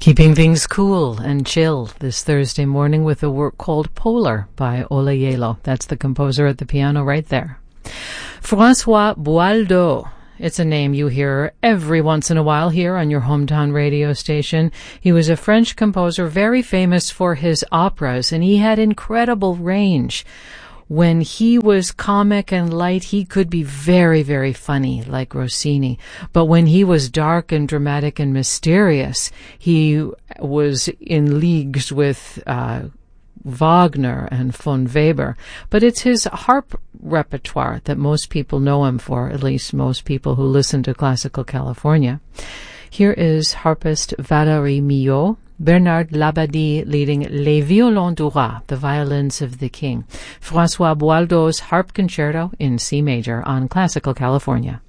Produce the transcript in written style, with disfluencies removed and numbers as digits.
Keeping things cool and chill this Thursday morning with a work called Polar by Ola Yelo. That's the composer at the piano right there. François Boaldo. It's a name you hear every once in a while here on your hometown radio station. He was a French composer very famous for his operas, and he had incredible range. When he was comic and light, he could be very, very funny, like Rossini. But when he was dark and dramatic and mysterious, he was in leagues with Wagner and von Weber. But it's his harp repertoire that most people know him for, at least most people who listen to Classical California. Here is harpist Valérie Millot, Bernard Labadie leading Les Violons du Roi, the violins of the king. François Boaldo's harp concerto in C major on Classical California.